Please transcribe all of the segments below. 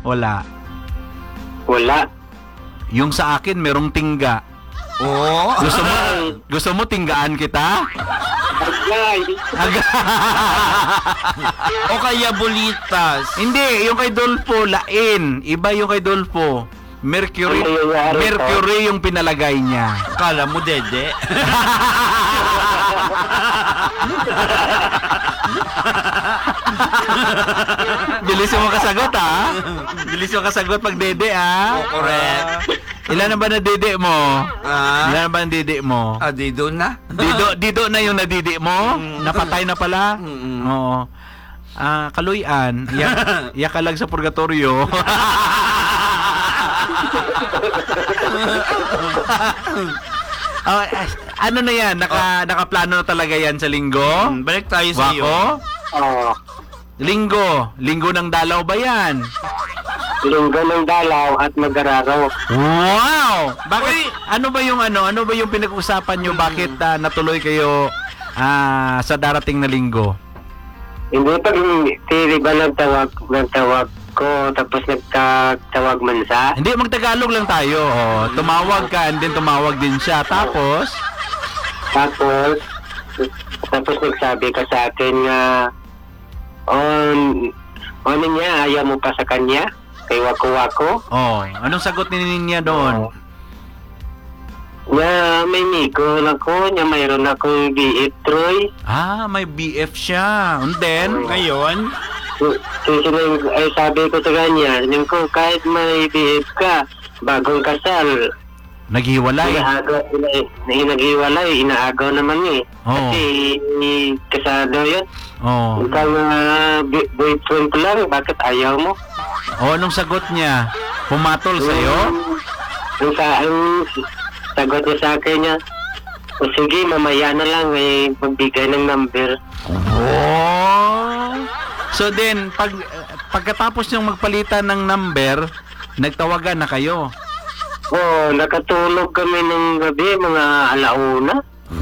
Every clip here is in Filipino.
Wala. Wala. Yung sa akin, merong tingga. Oo. Gusto mo tinggaan kita? Agay. O kaya bulitas. Hindi, yung kay Dolfo, lain. Iba yung kay Dolfo. Mercury. Ano nangyari, Mercury yung pinalagay niya. Kala mo, dede. Bilis mo kasagot, ha? Bilis mo kasagot pag dede, ha? Correct. Ilan na ba na dede mo? Ah, Ilan na ba na dede mo? di doon na. Dido na yung nadidi mo? Napatay na pala? Mm-mm. Oo. Kaluyan. Iyak ka lang sa purgatorio. Ano na yan? Nakaplano na talaga yan sa linggo? Balik tayo sa iyo. Wako? Oo. Linggo. Linggo ng dalaw ba yan? Linggo ng dalaw at mag-araraw. Wow! Bakit? Ano ba yung pinag-usapan nyo? Bakit natuloy kayo sa darating na linggo? Hindi pa tiri ba nagtawag ko tapos nagtawag man sa. Hindi, magtagalog lang tayo. Oh, tumawag ka and then tumawag din siya. Tapos nagsabi ka sa akin nga ano niya, ayaw mo pa sa kanya? Kay Wako-Wako? anong sagot ni Ninya doon? Nga may Miko ako, nga mayroon akong BF Troy. May BF siya. And then, Ngayon, Ay sabi ko sa kanya, sabi ko kahit may BF ka, bagong kasal, naghiwalay. naghiwalay, inaagaw naman eh. Oo. Kasi kasado yun. Oh. Ikaw boyfriend ko lang, bakit ayaw mo? Anong sagot niya? Pumatol sa'yo? Ang sagot niya sa akin niya, o sige, mamaya na lang, magbigay ng number. Oh. So then, pagkatapos niyong magpalitan ng number, nagtawagan na kayo. Nakatulog kami ng gabi, mga alauna.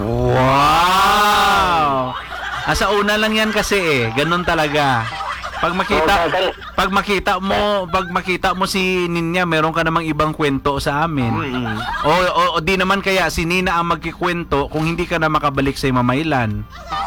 Wow! Sa una lang yan kasi ganun talaga. Pag makita mo si Ninya, meron ka namang ibang kwento sa amin. O di naman kaya si Nina ang magkikwento kung hindi ka na makabalik sa Mamaylan.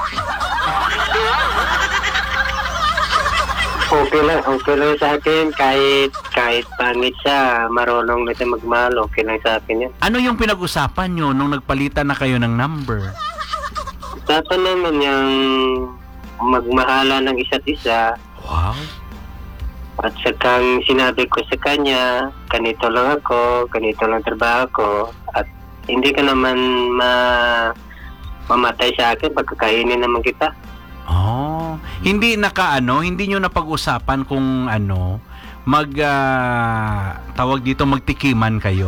Okay lang sa akin, kahit pangit siya, marunong na siya magmahal, okay lang sa akin yan. Ano yung pinag-usapan nyo nung nagpalitan na kayo ng number? Dapat naman yung magmahala ng isa't isa. Wow. At sakang sinabi ko sa kanya, ganito lang ako, ganito lang trabaho ko, at hindi ka naman mamatay sa akin, pagkakainin naman kita. Hindi nyo napag-usapan kung tawag dito, magtikiman kayo?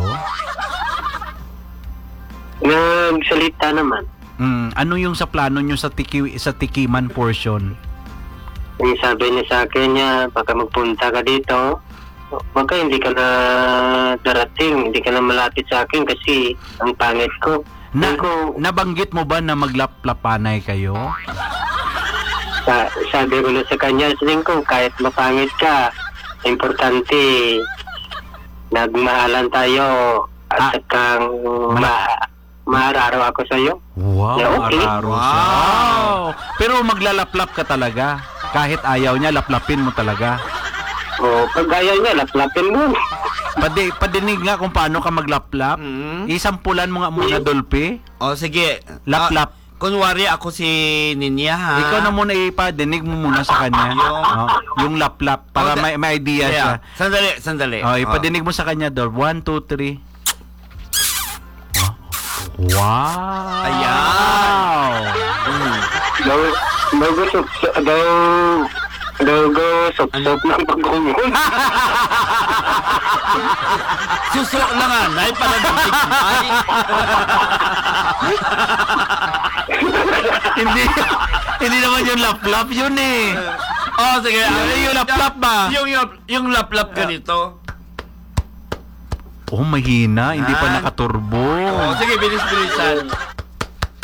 Nagsalita naman. Ano yung sa plano nyo sa tikiman portion? Yung sabi niya sa akin niya, baka magpunta ka dito, baka hindi ka na darating, hindi ka na malapit sa akin kasi ang pangit ko. Nabanggit mo ba na maglaplapanay kayo? Sabi ko na sa kanya, sabihin ko, kahit mapangit ka, importante, nagmahalan tayo at sakang maararaw ako sa'yo. Wow, Yeah, okay. Wow! Pero maglalaplap ka talaga. Kahit ayaw niya, laplapin mo talaga. Pag ayaw niya, laplapin mo. Padinig nga kung paano ka maglaplap. Isampulan mo nga muna, Dolphy. sige. Laplap. Kunwari ako si Ninya, ha? Ikaw na muna ipadinig mo muna sa kanya. Yung laplap para may idea siya. Sandali. Ipadinig mo sa kanya, Dol. 1, 2, 3. Wow! Ayan! Sup ng pagkumon. Susok na nga, nahi pala ng tikmay. Hindi naman yung laplap yun eh. Sige. Yung laplap ba? Yung laplap ganito. Mahina. Hindi pa nakaturbo. Sige, bilis-bilisan.